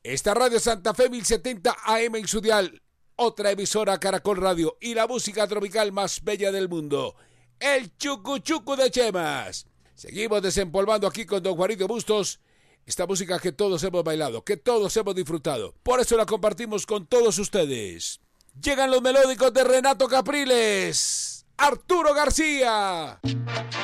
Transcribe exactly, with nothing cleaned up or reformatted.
Esta Radio Santa Fe mil setenta A M en su dial. Otra emisora Caracol Radio y la música tropical más bella del mundo. El Chucu Chucu de Chemas. Seguimos desempolvando aquí con don Juanito Bustos esta música que todos hemos bailado, que todos hemos disfrutado. Por eso la compartimos con todos ustedes. Llegan los melódicos de Renato Capriles, Arturo García.